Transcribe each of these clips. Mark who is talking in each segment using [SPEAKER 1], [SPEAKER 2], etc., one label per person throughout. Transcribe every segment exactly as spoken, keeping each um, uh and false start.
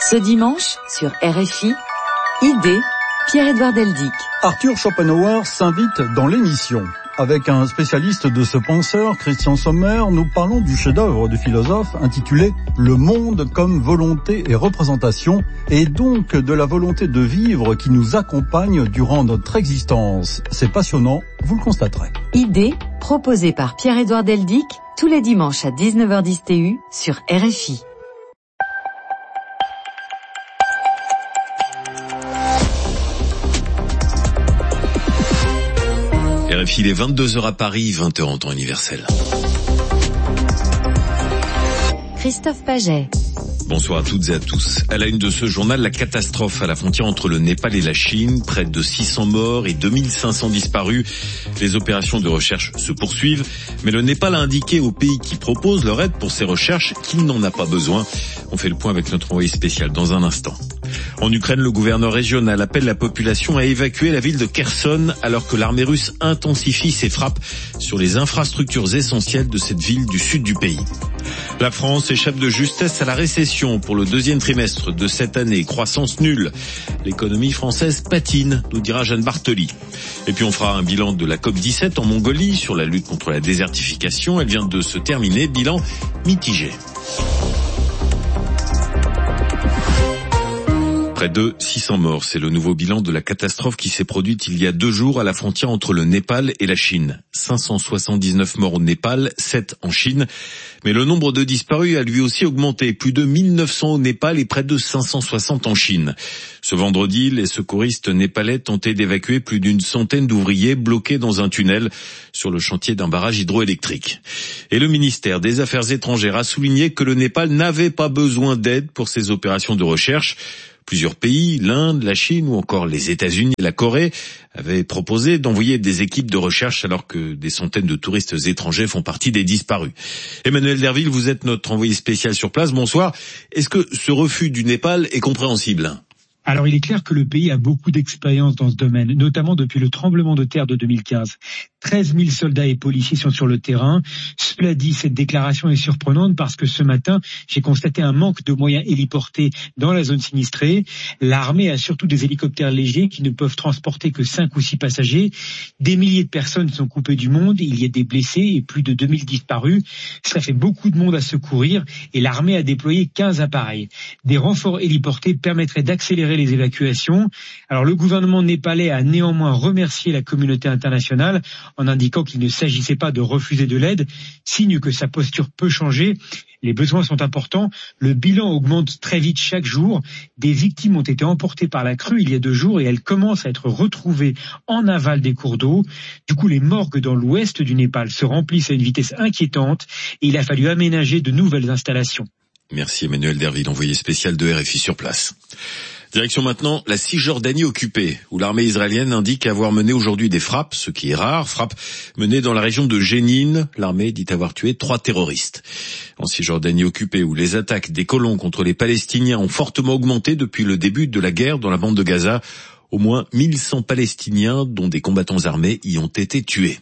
[SPEAKER 1] Ce dimanche, sur R F I, Idée, Pierre-Édouard Deldic.
[SPEAKER 2] Arthur Schopenhauer s'invite dans l'émission. Avec un spécialiste de ce penseur, Christian Sommer, nous parlons du chef-d'œuvre du philosophe intitulé « Le monde comme volonté et représentation » et donc de la volonté de vivre qui nous accompagne durant notre existence. C'est passionnant, vous le constaterez.
[SPEAKER 1] Idée, proposée par Pierre-Édouard Deldic, tous les dimanches à dix-neuf heures dix T U sur R F I.
[SPEAKER 3] R F I, il est vingt-deux heures à Paris, vingt heures en temps universel.
[SPEAKER 1] Christophe Paget.
[SPEAKER 3] Bonsoir à toutes et à tous. À la une de ce journal, la catastrophe à la frontière entre le Népal et la Chine. Près de six cents morts et deux mille cinq cents disparus. Les opérations de recherche se poursuivent. Mais le Népal a indiqué au pays qui propose leur aide pour ces recherches qu'il n'en a pas besoin. On fait le point avec notre envoyé spécial dans un instant. En Ukraine, le gouverneur régional appelle la population à évacuer la ville de Kherson alors que l'armée russe intensifie ses frappes sur les infrastructures essentielles de cette ville du sud du pays. La France échappe de justesse à la récession pour le deuxième trimestre de cette année. Croissance nulle. L'économie française patine, nous dira Jeanne Bartoli. Et puis on fera un bilan de la COP dix-sept en Mongolie sur la lutte contre la désertification. Elle vient de se terminer. Bilan mitigé. Près de six cents morts, c'est le nouveau bilan de la catastrophe qui s'est produite il y a deux jours à la frontière entre le Népal et la Chine. cinq cent soixante-dix-neuf morts au Népal, sept en Chine. Mais le nombre de disparus a lui aussi augmenté. Plus de mille neuf cents au Népal et près de cinq cent soixante en Chine. Ce vendredi, les secouristes népalais tentaient d'évacuer plus d'une centaine d'ouvriers bloqués dans un tunnel sur le chantier d'un barrage hydroélectrique. Et le ministère des Affaires étrangères a souligné que le Népal n'avait pas besoin d'aide pour ses opérations de recherche. Plusieurs pays, l'Inde, la Chine ou encore les États-Unis et la Corée avaient proposé d'envoyer des équipes de recherche alors que des centaines de touristes étrangers font partie des disparus. Emmanuel Derville, vous êtes notre envoyé spécial sur place. Bonsoir. Est-ce que ce refus du Népal est compréhensible ?
[SPEAKER 4] Alors, il est clair que le pays a beaucoup d'expérience dans ce domaine, notamment depuis le tremblement de terre de deux mille quinze. treize mille soldats et policiers sont sur le terrain. Cela dit, cette déclaration est surprenante parce que ce matin, j'ai constaté un manque de moyens héliportés dans la zone sinistrée. L'armée a surtout des hélicoptères légers qui ne peuvent transporter que cinq ou six passagers. Des milliers de personnes sont coupées du monde. Il y a des blessés et plus de deux mille disparus. Cela fait beaucoup de monde à secourir et l'armée a déployé quinze appareils. Des renforts héliportés permettraient d'accélérer les évacuations. Alors le gouvernement népalais a néanmoins remercié la communauté internationale en indiquant qu'il ne s'agissait pas de refuser de l'aide, signe que sa posture peut changer. Les besoins sont importants, le bilan augmente très vite chaque jour. Des victimes ont été emportées par la crue il y a deux jours et elles commencent à être retrouvées en aval des cours d'eau. Du coup, les morgues dans l'ouest du Népal se remplissent à une vitesse inquiétante et il a fallu aménager de nouvelles installations.
[SPEAKER 3] Merci Emmanuel Derville, envoyé spécial de R F I sur place. Direction maintenant la Cisjordanie occupée, où l'armée israélienne indique avoir mené aujourd'hui des frappes, ce qui est rare, frappes menées dans la région de Jénine. L'armée dit avoir tué trois terroristes. En Cisjordanie occupée, où les attaques des colons contre les Palestiniens ont fortement augmenté depuis le début de la guerre dans la bande de Gaza, au moins mille cent Palestiniens, dont des combattants armés, y ont été tués.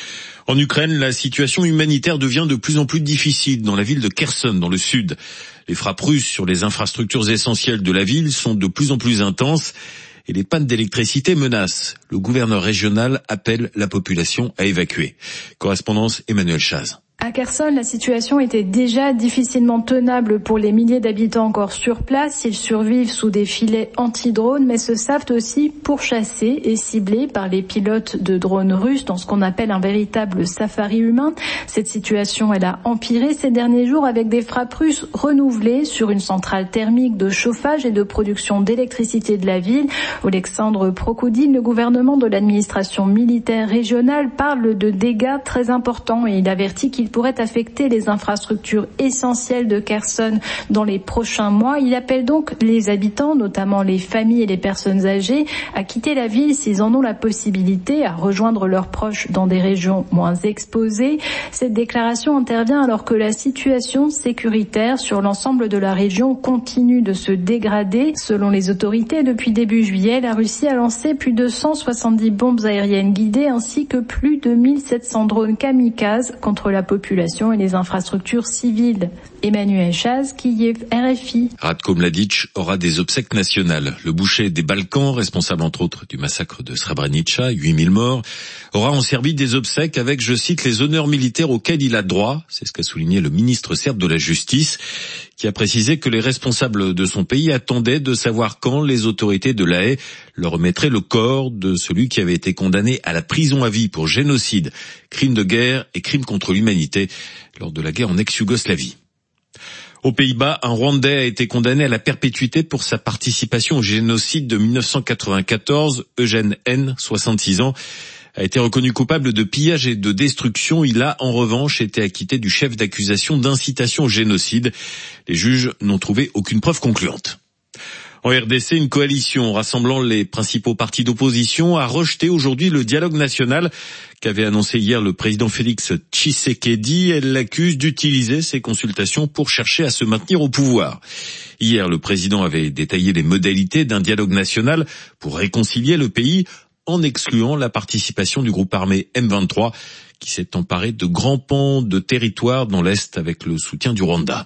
[SPEAKER 3] En Ukraine, la situation humanitaire devient de plus en plus difficile dans la ville de Kherson, dans le sud. Les frappes russes sur les infrastructures essentielles de la ville sont de plus en plus intenses et les pannes d'électricité menacent. Le gouverneur régional appelle la population à évacuer. Correspondance Emmanuel Chaz.
[SPEAKER 5] À Kherson, la situation était déjà difficilement tenable pour les milliers d'habitants encore sur place. Ils survivent sous des filets anti-drones, mais se savent aussi pourchassés et ciblés par les pilotes de drones russes dans ce qu'on appelle un véritable safari humain. Cette situation, elle a empiré ces derniers jours avec des frappes russes renouvelées sur une centrale thermique de chauffage et de production d'électricité de la ville. Alexandre Prokoudine, le gouvernement de l'administration militaire régionale, parle de dégâts très importants et il avertit qu'il pourrait affecter les infrastructures essentielles de Kherson dans les prochains mois. Il appelle donc les habitants, notamment les familles et les personnes âgées, à quitter la ville s'ils en ont la possibilité, à rejoindre leurs proches dans des régions moins exposées. Cette déclaration intervient alors que la situation sécuritaire sur l'ensemble de la région continue de se dégrader. Selon les autorités, depuis début juillet, la Russie a lancé plus de cent soixante-dix bombes aériennes guidées ainsi que plus de mille sept cents drones kamikazes contre la population et les infrastructures civiles. Emmanuel Chaz, Kiev, R F I.
[SPEAKER 3] Ratko Mladic aura des obsèques nationales. Le boucher des Balkans, responsable entre autres du massacre de Srebrenica, huit mille morts, aura en Serbie des obsèques avec, je cite, les honneurs militaires auxquels il a droit. C'est ce qu'a souligné le ministre serbe de la Justice, qui a précisé que les responsables de son pays attendaient de savoir quand les autorités de La Haye leur remettraient le corps de celui qui avait été condamné à la prison à vie pour génocide, crime de guerre et crime contre l'humanité lors de la guerre en ex-Yougoslavie. Aux Pays-Bas, un Rwandais a été condamné à la perpétuité pour sa participation au génocide de mille neuf cent quatre-vingt-quatorze. Eugène N, soixante-six ans, a été reconnu coupable de pillage et de destruction. Il a, en revanche, été acquitté du chef d'accusation d'incitation au génocide. Les juges n'ont trouvé aucune preuve concluante. En R D C, une coalition rassemblant les principaux partis d'opposition a rejeté aujourd'hui le dialogue national qu'avait annoncé hier le président Félix Tshisekedi. Elle l'accuse d'utiliser ces consultations pour chercher à se maintenir au pouvoir. Hier, le président avait détaillé les modalités d'un dialogue national pour réconcilier le pays en excluant la participation du groupe armé M vingt-trois qui s'est emparé de grands pans de territoire dans l'Est avec le soutien du Rwanda.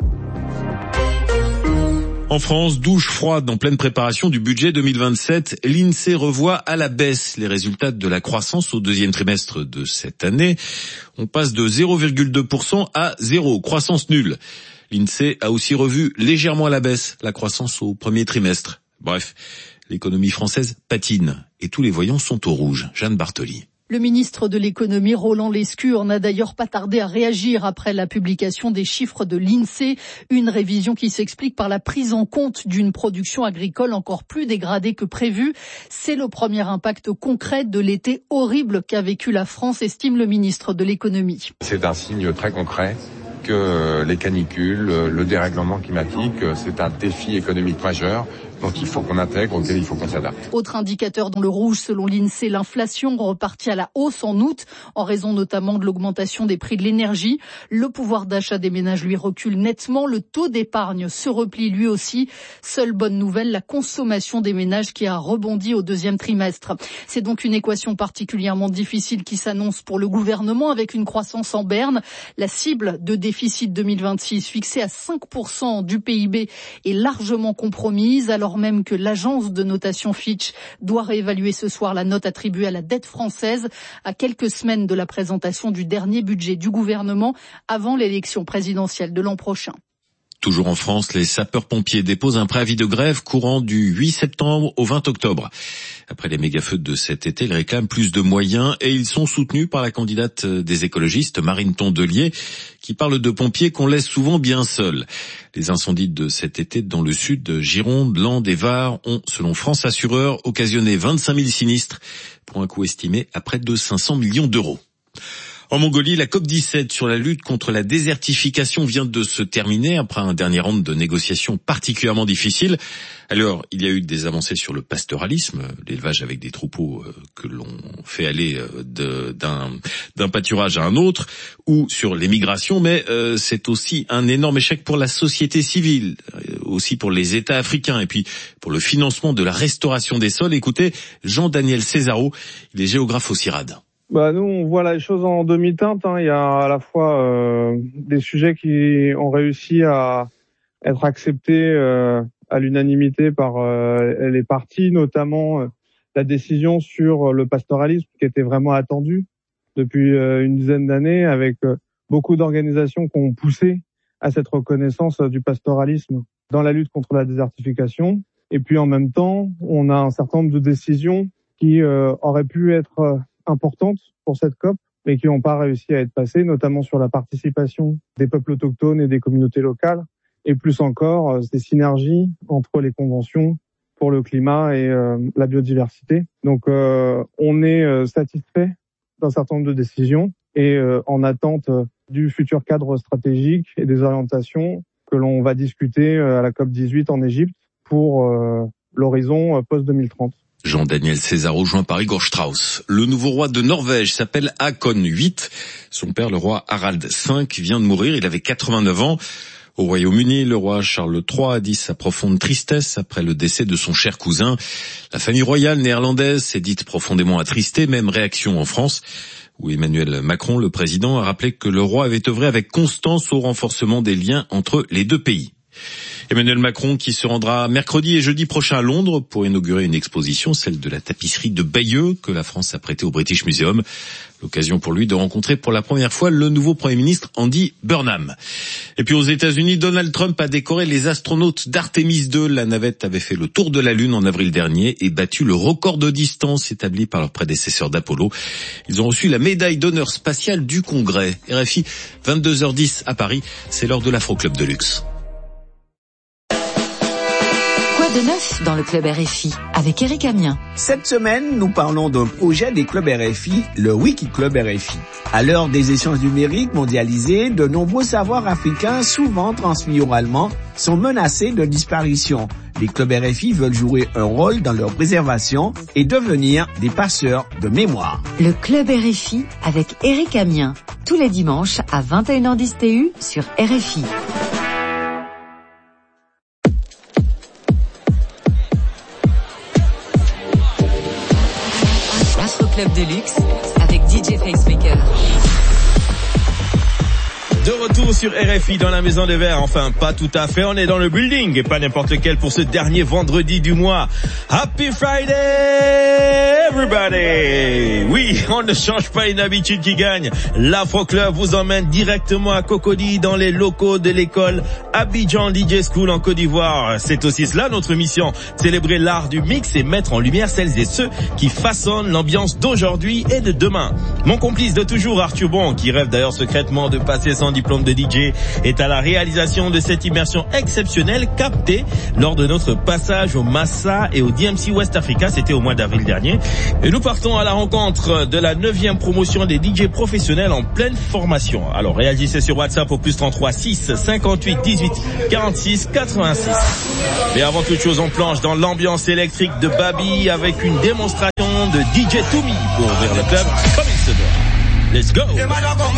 [SPEAKER 3] En France, douche froide en pleine préparation du budget deux mille vingt-sept. L'INSEE revoit à la baisse les résultats de la croissance au deuxième trimestre de cette année. On passe de zéro virgule deux pour cent à zéro, croissance nulle. L'INSEE a aussi revu légèrement à la baisse la croissance au premier trimestre. Bref, l'économie française patine et tous les voyants sont au rouge. Jeanne Bartoli.
[SPEAKER 6] Le ministre de l'économie, Roland Lescure, n'a d'ailleurs pas tardé à réagir après la publication des chiffres de l'INSEE, une révision qui s'explique par la prise en compte d'une production agricole encore plus dégradée que prévu. C'est le premier impact concret de l'été horrible qu'a vécu la France, estime le ministre de l'économie.
[SPEAKER 7] C'est un signe très concret que les canicules, le dérèglement climatique, c'est un défi économique majeur. Donc il faut qu'on intègre, auquel il faut qu'on s'adapte.
[SPEAKER 6] Autre indicateur dans le rouge selon l'INSEE, l'inflation repartit à la hausse en août, en raison notamment de l'augmentation des prix de l'énergie. Le pouvoir d'achat des ménages lui recule nettement, le taux d'épargne se replie lui aussi. Seule bonne nouvelle, la consommation des ménages qui a rebondi au deuxième trimestre. C'est donc une équation particulièrement difficile qui s'annonce pour le gouvernement avec une croissance en berne. La cible de déficit deux mille vingt-six fixée à cinq pour cent du P I B est largement compromise, alors même que l'agence de notation Fitch doit réévaluer ce soir la note attribuée à la dette française à quelques semaines de la présentation du dernier budget du gouvernement avant l'élection présidentielle de l'an prochain.
[SPEAKER 3] Toujours en France, les sapeurs-pompiers déposent un préavis de grève courant du huit septembre au vingt octobre. Après les méga-feux de cet été, ils réclament plus de moyens et ils sont soutenus par la candidate des écologistes, Marine Tondelier, qui parle de pompiers qu'on laisse souvent bien seuls. Les incendies de cet été dans le sud, Gironde, Landes et Var ont, selon France Assureurs, occasionné vingt-cinq mille sinistres pour un coût estimé à près de cinq cents millions d'euros. En Mongolie, la COP dix-sept sur la lutte contre la désertification vient de se terminer après un dernier round de négociations particulièrement difficile. Alors, il y a eu des avancées sur le pastoralisme, l'élevage avec des troupeaux que l'on fait aller de, d'un, d'un pâturage à un autre, ou sur l'émigration, mais euh, c'est aussi un énorme échec pour la société civile, aussi pour les États africains, et puis pour le financement de la restauration des sols. Écoutez, Jean-Daniel Césaro, il est géographe au CIRAD.
[SPEAKER 8] Bah nous on voit les choses en demi-teinte. Hein. Il y a à la fois euh, des sujets qui ont réussi à être acceptés euh, à l'unanimité par euh, les partis, notamment euh, la décision sur le pastoralisme qui était vraiment attendue depuis euh, une dizaine d'années, avec euh, beaucoup d'organisations qui ont poussé à cette reconnaissance euh, du pastoralisme dans la lutte contre la désertification. Et puis en même temps, on a un certain nombre de décisions qui euh, auraient pu être euh, importantes pour cette COP, mais qui n'ont pas réussi à être passées, notamment sur la participation des peuples autochtones et des communautés locales, et plus encore euh, ces synergies entre les conventions pour le climat et euh, la biodiversité. Donc euh, on est euh, satisfait d'un certain nombre de décisions et euh, en attente euh, du futur cadre stratégique et des orientations que l'on va discuter euh, à la COP dix-huit en Égypte pour euh, l'horizon euh, post deux mille trente.
[SPEAKER 3] Jean-Daniel Césaro, joint par Igor Strauss. Le nouveau roi de Norvège s'appelle Haakon huit. Son père, le roi Harald cinq, vient de mourir. Il avait quatre-vingt-neuf ans. Au Royaume-Uni, le roi Charles trois a dit sa profonde tristesse après le décès de son cher cousin. La famille royale néerlandaise s'est dite profondément attristée. Même réaction en France, où Emmanuel Macron, le président, a rappelé que le roi avait œuvré avec constance au renforcement des liens entre les deux pays. Emmanuel Macron qui se rendra mercredi et jeudi prochain à Londres pour inaugurer une exposition, celle de la tapisserie de Bayeux que la France a prêtée au British Museum. L'occasion pour lui de rencontrer pour la première fois le nouveau Premier ministre Andy Burnham. Et puis aux États-Unis, Donald Trump a décoré les astronautes d'Artemis deux. La navette avait fait le tour de la Lune en avril dernier et battu le record de distance établi par leur prédécesseur d'Apollo. Ils ont reçu la médaille d'honneur spatiale du Congrès. R F I, vingt-deux heures dix à Paris, c'est l'heure de l'Afro-Club de luxe.
[SPEAKER 1] De neuf dans le club R F I avec Eric Amien.
[SPEAKER 9] Cette semaine, nous parlons d'un projet des clubs R F I, le Wikiclub R F I. À l'heure des échanges numériques mondialisés, de nombreux savoirs africains, souvent transmis oralement, sont menacés de disparition. Les clubs R F I veulent jouer un rôle dans leur préservation et devenir des passeurs de mémoire.
[SPEAKER 1] Le club R F I avec Eric Amien, tous les dimanches à vingt et une heures dix T U sur R F I. Club de luxe avec D J Facemaker.
[SPEAKER 10] De retour sur R F I dans la maison des verts, enfin pas tout à fait, on est dans le building et pas n'importe lequel pour ce dernier vendredi du mois. Happy Friday everybody! Oui, on ne change pas une habitude qui gagne. L'Afro Club vous emmène directement à Cocody dans les locaux de l'école Abidjan D J School en Côte d'Ivoire. C'est aussi cela notre mission, célébrer l'art du mix et mettre en lumière celles et ceux qui façonnent l'ambiance d'aujourd'hui et de demain. Mon complice de toujours, Arthur Bon, qui rêve d'ailleurs secrètement de passer son diplôme de D J, est à la réalisation de cette immersion exceptionnelle captée lors de notre passage au Massa et au D M C West Africa, c'était au mois d'avril dernier. Et nous partons à la rencontre de la neuvième promotion des D J professionnels en pleine formation. Alors réagissez sur WhatsApp au plus trente-trois six cinquante-huit dix-huit quarante-six quatre-vingt-six. Mais avant toute chose, on plonge dans l'ambiance électrique de Babi avec une démonstration de D J Toumi pour ouvrir le club comme il se doit. Let's go!